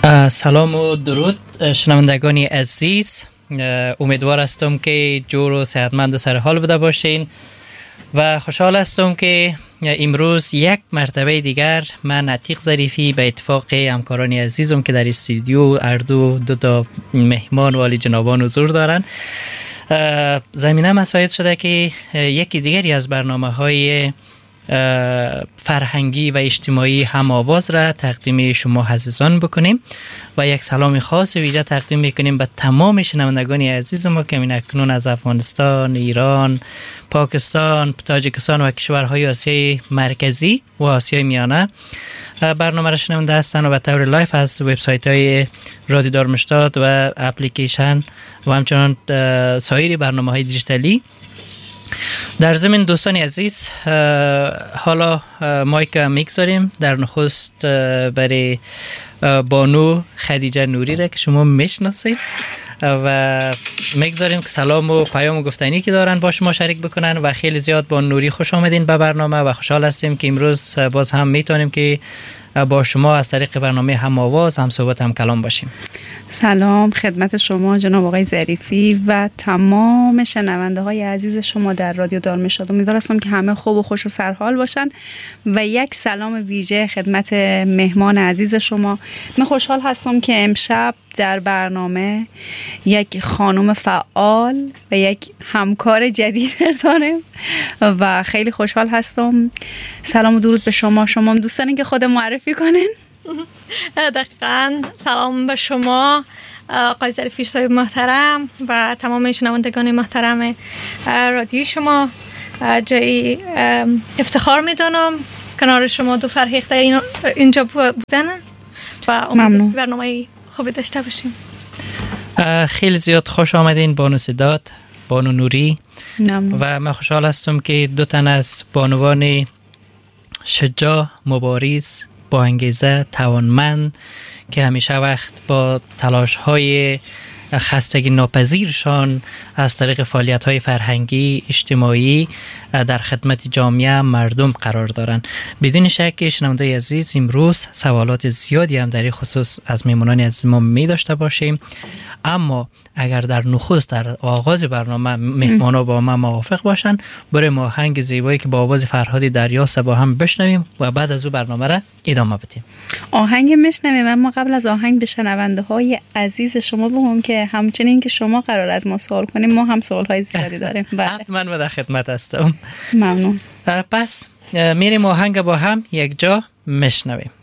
سلام و درود شنوندگان عزیز، امیدوار هستم که جور و صحتمند و سر حال بوده باشین و خوشحال هستم که امروز یک مرتبه دیگر من عتیق ظریفی به اتفاق همکاران عزیزم که در استودیو دو تا مهمان والی جنابان حضور دارن، زمینه مساعد شده که یکی دیگری از برنامه‌های فرهنگی و اجتماعی هم آواز را تقدیم شما عزیزان بکنیم و یک سلام خاص ویژه تقدیم میکنیم به تمام شنوندگان عزیز ما که من اکنون از افغانستان، ایران، پاکستان، تاجیکستان و کشورهای آسیای مرکزی و آسیای میانه برنامه را شنونده هستند و به طور لایف از وبسایت های رادیو دارمشتات و اپلیکیشن و همچنان سایر برنامه های دیجیتالی. در ضمن دوستان عزیز، حالا مایک میگذاریم در نخست برای بانو خدیجه نوری را که شما میشناسید و میگذاریم که سلام و پیام گفتنی که دارن با شما شریک بکنن و خیلی زیاد بانو نوری خوش آمدین به برنامه و خوشحال هستیم که امروز باز هم میتونیم که با شما از طریق برنامه هم آواز هم صحبت هم کلام باشیم. سلام خدمت شما جناب آقای ظریفی و تمام شنونده های عزیز شما در رادیو دارمشتات. امیدوارم که همه خوب و خوش و سرحال باشن و یک سلام ویژه خدمت مهمان عزیز شما. من خوشحال هستم که امشب در برنامه یک خانم فعال و یک همکار جدید داریم و خیلی خوشحال هستم. سلام و درود به شما. شما هم دوستانی که خود معرفی کنین. دقیقاً سلام به شما آقای ظریفی صاحب محترم و تمام شنوندگان محترم رادیوی شما. جای افتخار میدونم کنار شما دو فرهیخته اینجا بودن و امیدوارم برنامه خوبی داشته باشیم. خیلی زیاد خوش آمدین بانو سداد، بانو نوری. و من خوشحال هستم که دو تن از بانوان شجاع، مبارز، با انگیزه، توانمند که همیشه وقت با تلاش‌های خستگی ناپذیرشان از طریق فعالیت‌های فرهنگی، اجتماعی در خدمت جامعه مردم قرار دارند. بدون شک شنونده عزیز امروز سوالات زیادی هم در این خصوص از میمونان عزیز ما می داشته باشیم، اما اگر در نخست در آغاز برنامه مهمانا با ما موافق باشن برای ما آهنگ زیبایی که با آواز فرهاد دریاست با هم بشنویم و بعد از او برنامه را ادامه بدیم. آهنگ میشنویم، اما قبل از آهنگ به شنونده های عزیز شما بگم که همچنین که شما قرار از ما سوال کنیم ما هم سوال های زیادی داریم. حتما من در خدمت هستم. ممنون. پس میریم آهنگ با هم یک جا میشنویم.